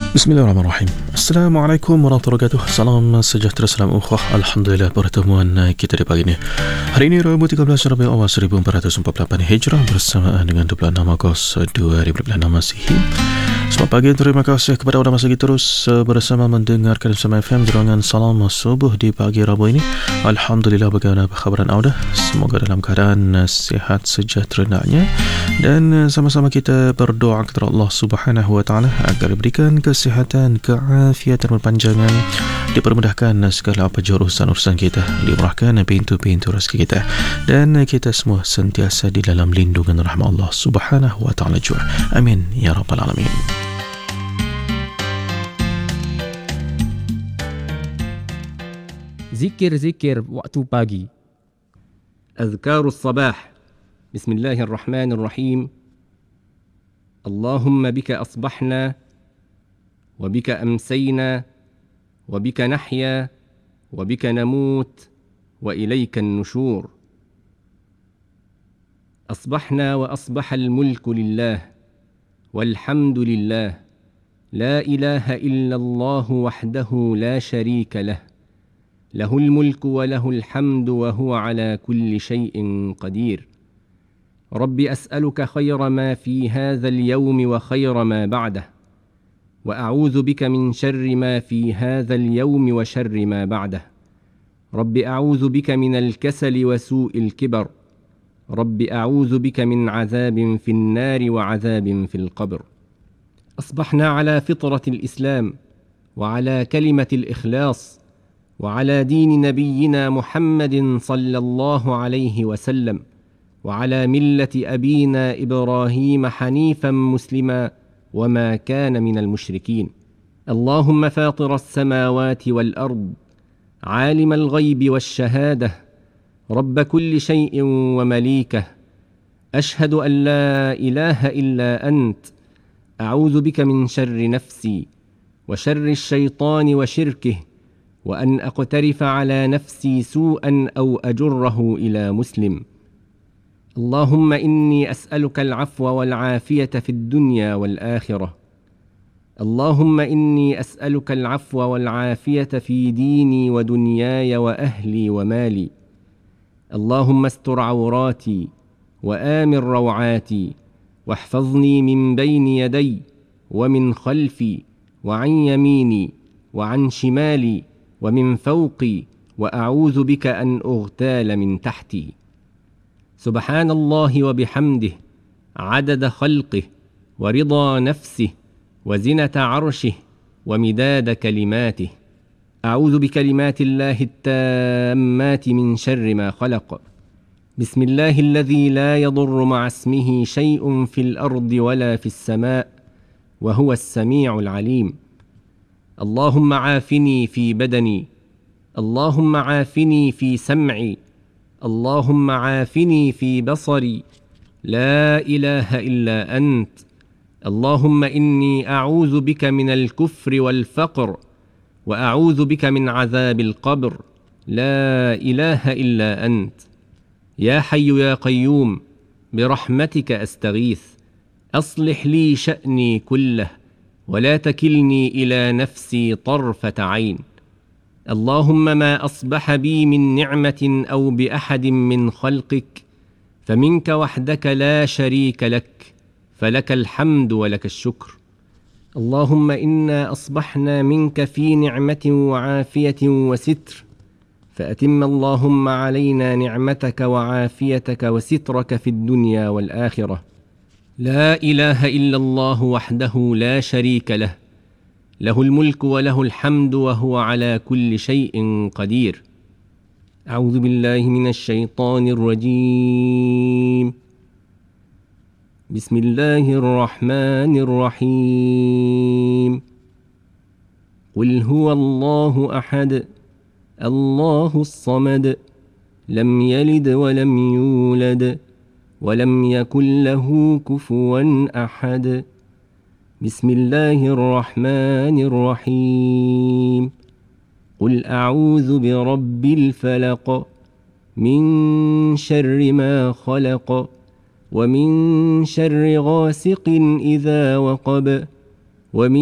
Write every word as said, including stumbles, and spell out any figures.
Bismillahirrahmanirrahim. Assalamualaikum warahmatullahi wabarakatuh. Salam sejahtera, salam ukhuwah. Alhamdulillah pertemuan kita di pagi ini. Hari ini Rabu tiga belas Rabiul Awal seribu empat ratus empat puluh lapan Hijrah bersamaan dengan dua puluh enam Ogos dua ribu dua puluh enam Masihi. Selamat pagi, terima kasih kepada anda masih terus bersama mendengarkan Bersama F M Jerongan Salam Subuh di pagi Rabu ini. Alhamdulillah, bagaimana khabaran anda? Semoga dalam keadaan sihat sejahtera naknya, dan sama-sama kita berdoa kepada Allah Subhanahu wa taala agar diberikan kesihatan, keafiatan berpanjangan, dipermudahkan segala apa urusan-urusan kita, dimurahkan pintu-pintu rezeki kita, dan kita semua sentiasa di dalam lindungan rahmat Allah Subhanahu wa taala jua. Amin ya rabbal alamin. Zikir-zikir waktu pagi. Azkarus sabah. Bismillahirrahmanirrahim. Allahumma bika asbahna wa bika amsayna wa bika nahya wa bika namut wa ilayka an-nushur. أصبحنا وأصبح الملك لله والحمد لله لا إله إلا الله وحده لا شريك له له الملك وله الحمد وهو على كل شيء قدير. رب أسألك خير ما في هذا اليوم وخير ما بعده، وأعوذ بك من شر ما في هذا اليوم وشر ما بعده. رب أعوذ بك من الكسل وسوء الكبر. رب أعوذ بك من عذاب في النار وعذاب في القبر. أصبحنا على فطرة الإسلام وعلى كلمة الإخلاص وعلى دين نبينا محمد صلى الله عليه وسلم وعلى ملة أبينا إبراهيم حنيفا مسلما وما كان من المشركين. اللهم فاطر السماوات والأرض عالم الغيب والشهادة رب كل شيء ومليكه، أشهد أن لا إله إلا أنت، أعوذ بك من شر نفسي وشر الشيطان وشركه، وأن أقترف على نفسي سوءا أو أجره إلى مسلم. اللهم إني أسألك العفو والعافية في الدنيا والآخرة. اللهم إني أسألك العفو والعافية في ديني ودنياي وأهلي ومالي. اللهم استر عوراتي وآمن روعاتي، واحفظني من بين يدي ومن خلفي وعن يميني وعن شمالي ومن فوقي، وأعوذ بك أن أغتال من تحتي. سبحان الله وبحمده عدد خلقه ورضا نفسه وزنة عرشه ومداد كلماته. أعوذ بكلمات الله التامات من شر ما خلق. بسم الله الذي لا يضر مع اسمه شيء في الأرض ولا في السماء وهو السميع العليم. اللهم عافني في بدني، اللهم عافني في سمعي، اللهم عافني في بصري، لا إله إلا أنت. اللهم إني أعوذ بك من الكفر والفقر، وأعوذ بك من عذاب القبر، لا إله إلا أنت. يا حي يا قيوم برحمتك أستغيث، أصلح لي شأني كله ولا تكلني إلى نفسي طرفة عين. اللهم ما أصبح بي من نعمة أو بأحد من خلقك فمنك وحدك لا شريك لك، فلك الحمد ولك الشكر. اللهم إنا أصبحنا منك في نعمة وعافية وستر، فأتم اللهم علينا نعمتك وعافيتك وسترك في الدنيا والآخرة. لا إله إلا الله وحده لا شريك له، له الملك وله الحمد وهو على كل شيء قدير. أعوذ بالله من الشيطان الرجيم. بسم الله الرحمن الرحيم. قل هو الله أحد الله الصمد لم يلد ولم يولد ولم يكن له كفوا أحد. بسم الله الرحمن الرحيم. قل أعوذ برب الفلق من شر ما خلق ومن شر غاسق إذا وقب ومن